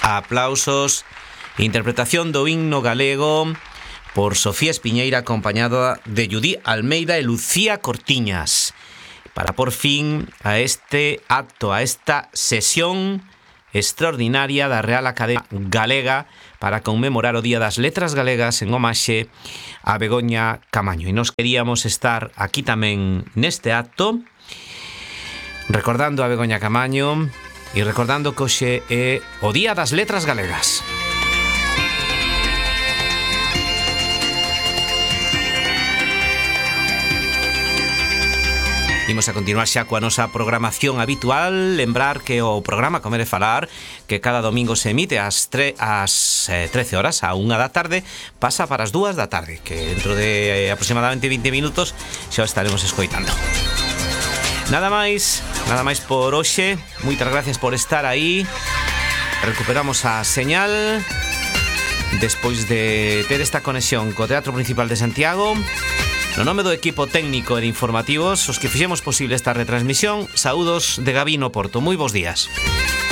aplausos. Interpretación do himno galego por Sofía Espiñeira, acompañada de Judí Almeida e Lucía Cortiñas, para por fin a este acto, a esta sesión extraordinaria da Real Academia Galega para conmemorar o Día das Letras Galegas en homaxe a Begoña Camaño. E nos queríamos estar aquí tamén neste acto recordando a Begoña Camaño e recordando que hoxe é o Día das Letras Galegas. Imos a continuar xa coa nosa programación habitual. Lembrar que o programa Comer e Falar, que cada domingo se emite ás 13 horas, a 1 da tarde, pasa para as 2 da tarde, que dentro de aproximadamente 20 minutos xa o estaremos escoitando. Nada máis por hoxe. Moitas gracias por estar aí. Recuperamos a señal despois de ter esta conexión co Teatro Principal de Santiago. No nome do equipo técnico e de informativos, os que fixemos posible esta retransmisión, saúdos de Gabino Porto. Moi bons días.